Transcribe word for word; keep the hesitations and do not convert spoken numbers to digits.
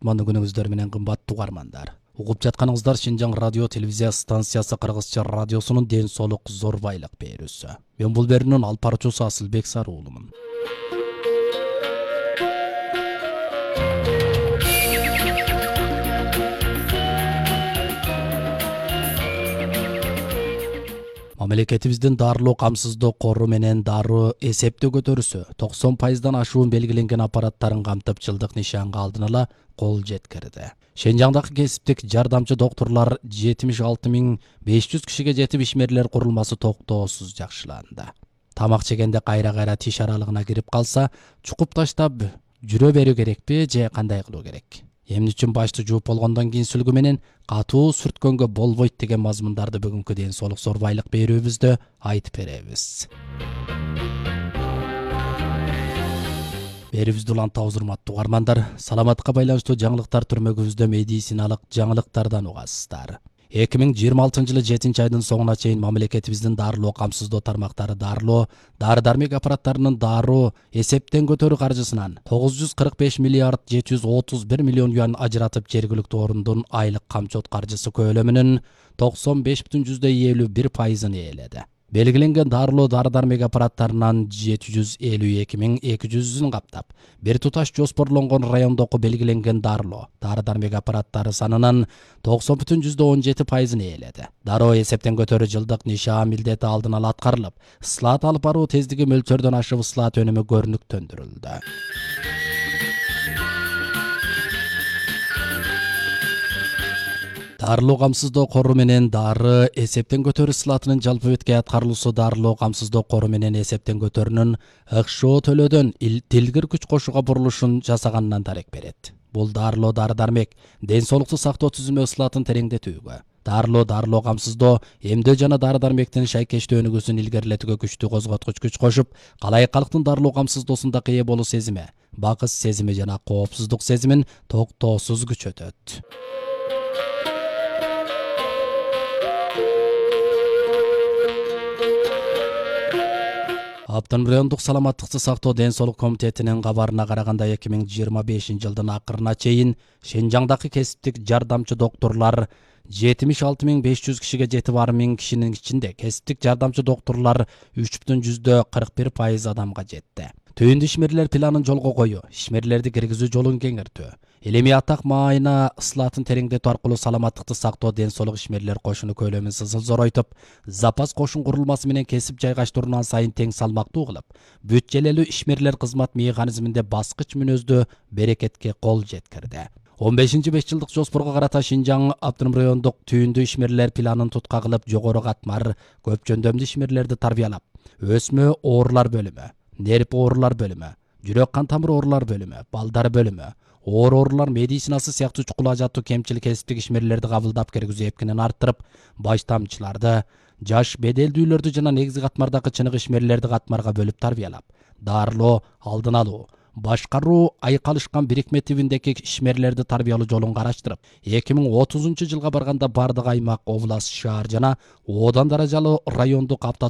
кутмандуу күнүңүздөр менен кымбаттуу угармандар. Угуп жатканыңыздар Шинжаң радио телевизия станциясы Кыргызча радиосунун ден соолук зор байлык берүүсү. Мен бул берүүнүн алып баруучусу Асылбек Саруулумун. Мамлекетибиздин дарылоо камсыздоо кору менен дароо эсептөө көтөрүүсү токсон пайыздан ашуун белгиленген аппараттарын камтып жылдык нишанга алдын ала кол жеткирди. Шенжаңдагы кесиптик жардамчы доктурлар жетимиш алты миң беш жүз кишиге жетип ишмерлер курулмасы токтоосуз жакшыланды. Тамак жегенде кайра-кайра тиш аралыгына кирип калса, чукуп таштап жүрө берүү керекпи же кандай кылуу керек? Эмне үчүн башты жууп болгондон кийин сүлгү менен катуу сүрткөнгө болбойт деген мазмундарды бүгүнкү ден соолук зор байлык берүүбүздө айтып беребиз. Берүүбүздү улантабыз урматтуу угармандар. Саламатка байланыштуу жаңылыктар түрмөгүбүздө медициналык жаңылыктардан угасыздар. эки миң жыйырма алтынчы жылы жетинчи айдын соңуна чейин мамлекетибиздин дарылоо камсыздоо тармактары дарылоо, дары-дармек аппараттарынын дароо эсептен көтөрүү каржысынан тогуз жүз кырк беш миллиард жети жүз отуз бир миллион юан ажыратып жергиликтүү орундун айлык камчот каржысы көлөмүнүн токсон беш бүтүн жүздөй элүү бир пайызын ээледи. Белгиленген дарылоо дары-дармек аппараттарынан жети жүз элүү эки миң эки жүзүн каптап, бир туташ жоспорлонгон райондогу белгиленген дарылоо дары-дармек аппараттары санынан токсон бүтүн жүздөй он жети пайызын ээледи. Дароо эсептен көтөрүү жылдык нишан милдети алдын ала аткарылып, ысылат алып баруу тездиги мөлчөрдөн ашып ысылат өнүмү көрүнүктөндүрүлдү. Дарылоо камсыздоо кору менен дары эсептен көтөрүү ысылатынын жалпы бетке аткарылуусу дарылоо камсыздоо кору менен эсептен көтөрүүнүн ыкшоо төлөөдөн тилгир күч кошууга бурулушун жасаганынан дарек берет. Бул дарылоо дары-дармек ден соолукту сактоо түзүмө ысылатын тереңдетүүгө, дарылоо дарылоо камсыздоо эмдөө жана дары-дармектин шайкештөө өнүгүүсүн илгерилетүүгө күчтүү козготкуч күч кошуп, калайык калктын дарылоо камсыздоосунда ээ болуу сезими, бакыс сезими жана коопсуздук сезимин токтоосуз күчөтөт. Автономдук райондук саламаттыкты сактоо ден соолук комитетинин кабарына караганда эки миң жыйырма бешинчи жылдын акырына чейин Шенжаңдагы кесиптик жардамчы доктурлар жетимиш алты миң беш жүз кишиге жетип ар миң кишинин ичинде кесиптик жардамчы доктурлар үч бүтүн жүздөй кырк бир пайыз адамга жетти. Түйүндү ишмерлер планын жолго коюу, ишмерлерди киргизүү жолун кеңиртүү, элеми атак маайына ысылатын тереңдетүү аркылуу саламаттыкты сактоо ден соолук ишмерлер кошуну көлөмүн сызыл зоройтуп, запас кошун курулмасы менен кесип жайгаштырууну сайын тең салмактуу кылып, бүт-желелүү ишмерлер кызмат механизминде баскыч мүнөздүү берекетке кол жеткирди. он бешинчи беш жылдык жоспорго карата Шинжаң автономдук райондук түйүндү ишмерлер планын тутка кылып, жогору катмар көп жөндөмдүү ишмерлерди тарбиялап, өсмө оорулар бөлүмү, нерв оорулар бөлүмү, жүрөк кан тамыр оорулар бөлүмү, балдар бөлүмү, оор оорулар медицинасы сыяктуу чукул ажаттуу кемчил кесиптик ишмерлерди кабылдап киргизүү эпкинин арттырып, баш тамчыларды, жаш беделдүүлөрдү жана негизги катмардагы чынык ишмерлерди катмарга бөлүп тарбиялап, дарылоо, алдын алуу, башкаруу айкалышкан бирикме тибиндеги ишмерлерди тарбиялоо жолун караштырып, эки миң отузунчу жылга барганда бардык аймак, область, шаар жана одан даражалуу райондук